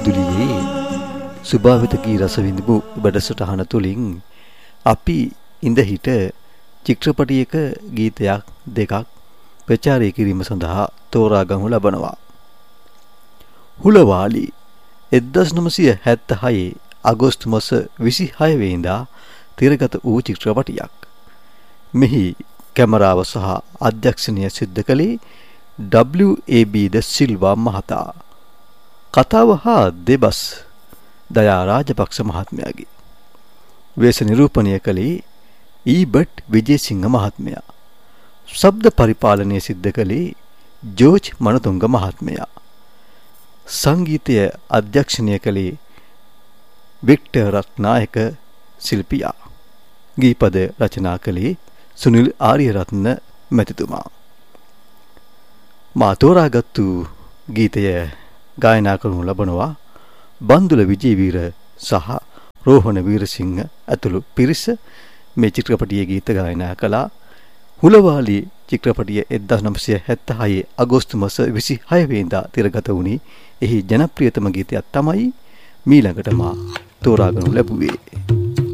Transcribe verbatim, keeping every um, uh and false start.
දුලියේ සුභාවිත කී රස විඳපු වැඩසටහන තුලින් අපි ඉඳ හිට චිත්‍රපටයක ගීතයක් දෙකක් ප්‍රචාරය කිරීම සඳහා තෝරා ගනු ලබනවා. හුලවාලි එක්දහස් නවසිය හැත්තෑ අගෝස්තු මාස විසිහය වෙනිදා තිරගත වූ චිත්‍රපටයක්. මෙහි කැමරාව සහ අධ්‍යක්ෂණය සිද්ධ කළේ ඩබ්ලිව් ඒ බී ද සිල්වා මහතා. කතාව හා දෙබස් දයා රාජපක්ෂ මහත්මයාගේ. වේශ නිරූපණය කළේ ඊබට් විජේසිංහ මහත්මයා. ශබ්ද පරිපාලනය සිද්ධ කළේ ජෝර්ජ් මනතුංග මහත්මයා. සංගීතය අධ්‍යක්ෂණය කළේ වික්ටර් රත්නායක ශිල්පියා. ගීපද රචනා කළේ සුනිල් ආරියරත්න මැතිතුමා. මා තෝරාගත්තු ගීතය ගායනා කරනු ලබනවා බන්දුල විජේවීර සහ රෝහණ වීරසිංහ ඇතුළු පිරිස. මේ චිත්‍රපටයේ ගීත ගායනා කළා. හුලවාලි චිත්‍රපටය එක්දහස් නවසිය හැත්තෑ අගෝස්තු මාස විසිහය වෙනිදා තිරගත වුණේ. එහි ජනප්‍රියතම ගීතයක් තමයි මීළඟට මා තෝරාගනු ලැබුවේ.